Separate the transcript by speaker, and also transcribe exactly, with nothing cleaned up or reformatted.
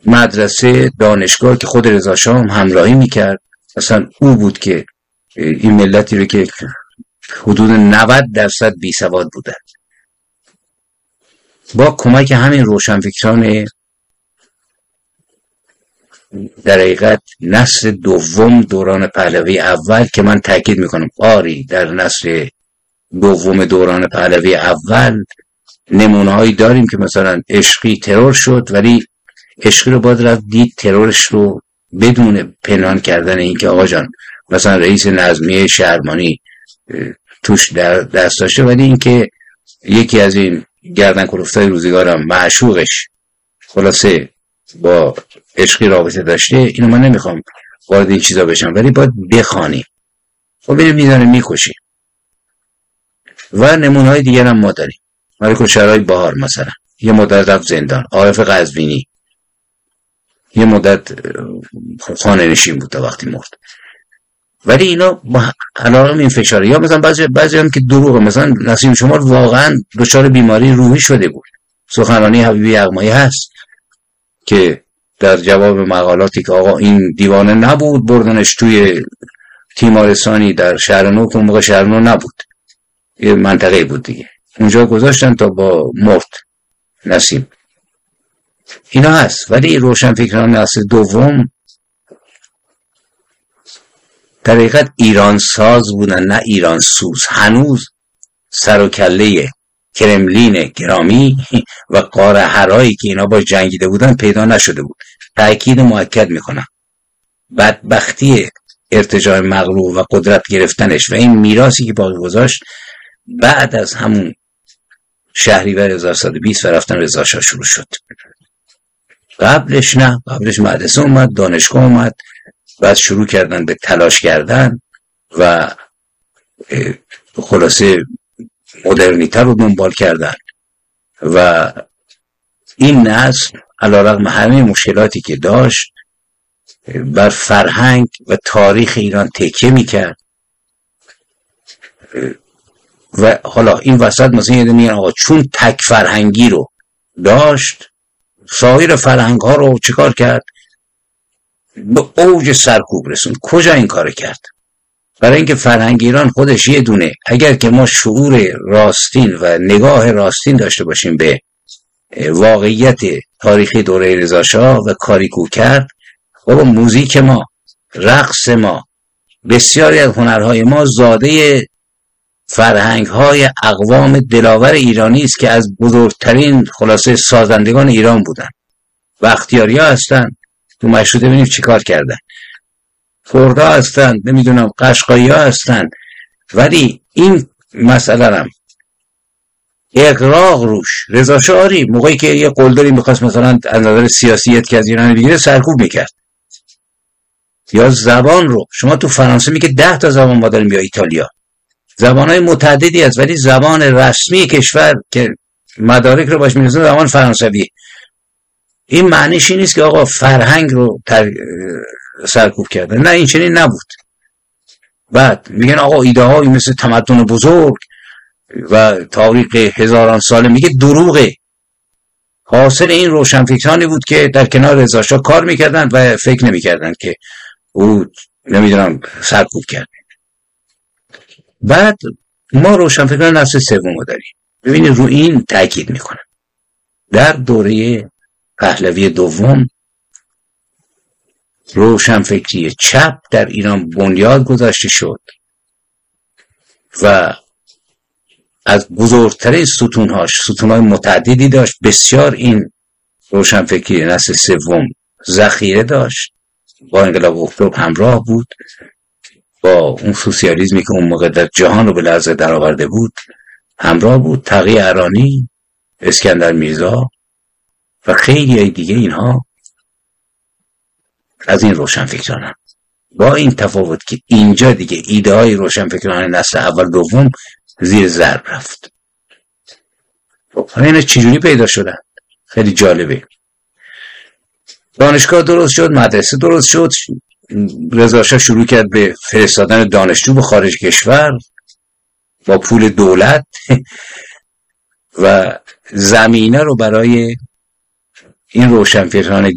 Speaker 1: مدرسه، دانشگاه که خود رضا شاه هم همراهی میکرد. اصلا او بود که این ملتی رو که حدود نود درصد بی سواد بودن، با کمک همین روشنفکران در حقیقت نسل دوم دوران پهلوی اول، که من تاکید میکنم آری در نسل دوم دوران پهلوی اول نمونه هایی داریم که مثلا عشقی ترور شد، ولی عشقی رو باید رفت دید ترورش رو بدون پنهان کردن اینکه آقا جان مثلا رئیس نظمیه شهربانی توش دست داشته، ولی اینکه یکی از این گردن کلفتای روزگارم معشوقش خلاصه با عشقی رابطه داشته، اینو من نمیخوام وارد این چیزا بشم، ولی باید بخوانیم. خب اینو میدانه میکشیم. و نمونه های دیگر هم ما داریم. ملک الشعرهای بهار مثلا یه مدت رفت زندان، عارف قزوینی یه مدت خانه نشین بود تا وقتی مرد، ولی اینا با علاقه این فشاره. یا مثلا بعضی بعضی هم که دروغه، مثلا نسیم شمار واقعا دچار بیماری روحی شده بود. سخنرانی حبیبی یغمایی هست که در جواب مقالاتی که آقا این دیوانه نبود، بردنش توی تیمارستانی در شهر نو، که اون موقع شهر نو نبود، یه منطقه بود دیگه، اونجا گذاشتن تا با مرد نسیم. اینا هست. ولی روشنفکران نسل دوم در حقیقت ایران ساز بودن، نه ایران سوز. هنوز سر و کله کرملین گرامی و قاره هرایی که اینا با جنگیده بودن پیدا نشده بود. تأکید مؤکد میکنم بدبختی ارتجاع مغلوب و قدرت گرفتنش و این میراثی که باقی گذاشت بعد از همون شهریور هزار و سیصد و بیست و رفتن رضا شاه شروع شد. قبلش نه، قبلش مدرسه اومد، دانشگاه اومد، بعد شروع کردن به تلاش کردن و خلاصه مدرنیته رو دنبال کردن و این نسل علیرغم همه مشکلاتی که داشت بر فرهنگ و تاریخ ایران تکیه میکرد. و حالا این وسط مثلا یه میگن آقا چون تک فرهنگی رو داشت سایر فرهنگ ها رو چیکار کرد؟ به اوج سرکوب رسوند. کجا این کار کرد؟ برای اینکه فرهنگ ایران خودش یه دونه، اگر که ما شعور راستین و نگاه راستین داشته باشیم به واقعیت تاریخی دوره رضا شاه و کاری کو کرد، بابا موزیک ما، رقص ما، بسیاری از هنرهای ما زاده فرهنگ‌های اقوام دلاور ایرانی است که از بزرگترین خلاصه سازندگان ایران بودن. بختیاریا هستن، تو مشروطه ببینیم چیکار کردن. کردا هستن، نمیدونم قشقایی‌ها هستن، ولی این مسئله هم اغراق روش رضا شاه موقعی که یه قلدری میخواست مثلا از نظر سیاسیت که از ایران بگیره سرکوب میکرد. یا زبان رو شما تو فرانسه میگه ده تا زبان ما داریم، یا ایتالیا زبانهای متعددی هست، ولی زبان رسمی کشور که مدارک رو باش میرسونه زبان فرانسوی. این معنیش این نیست که آقا فرهنگ رو تر... سرکوب کرده، نه این چنین نبود. بعد میگن آقا ایده هایی مثل تمدن بزرگ و تاریخ هزاران ساله، میگه دروغه. حاصل این روشنفکرانی بود که در کنار رضا شاه کار میکردن و فکر نمیکردن که او نمیدونم سرکوب کرده. بعد ما روشنفکران نسل سوم داریم. ببینید رو این تاکید میکنم. در دوره پهلوی دوم روشنفکری چپ در ایران بنیاد گذاشته شد و از بزرگترین ستونهاش ستونهای متعددی داشت. بسیار این روشنفکری نسل سوم ذخیره داشت، با انقلاب اکتبر همراه بود، با اون سوسیالیسمی که اون موقع در جهان رو به لرزه در آورده بود همراه بود. تقی ارانی، اسکندر میرزا و خیلی دیگه اینها از این روشنفکران هم. با این تفاوت که اینجا دیگه ایده های روشنفکران نسل اول دوم زیر ضرب رفت. خب اینا چجوری پیدا شدن؟ خیلی جالبه. دانشگاه درست شد، مدرسه درست شد، رضا شاه شروع کرد به فرستادن دانشجو به خارج کشور با پول دولت و زمینه رو برای این روشنفکران